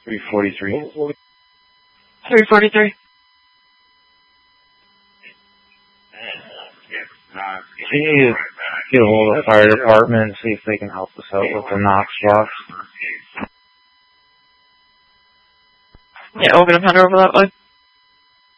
343. 343. We need to get a hold of the fire department and see if they can help us out with the Knox box. Yeah, we're going to head over that way.